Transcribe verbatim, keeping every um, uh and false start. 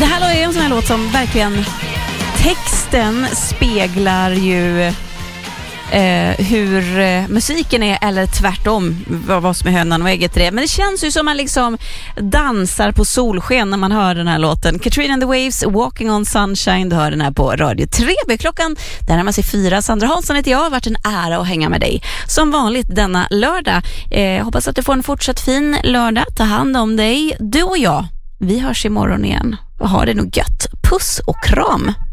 Det här är en sån här låt som verkligen texten speglar ju eh, hur eh, musiken är, eller tvärtom, vad, vad som är hönan och ägget det. Men det känns ju som man liksom dansar på solsken när man hör den här låten. Katrina and the Waves, Walking on Sunshine, du hör den här på Radio tre. Klockan, där närmar sig fyra. Sandra Hansson heter jag, har varit en ära att hänga med dig som vanligt denna lördag. Eh, hoppas att du får en fortsatt fin lördag. Ta hand om dig, du och jag. Vi hörs imorgon igen och ha det nog gött. Puss och kram!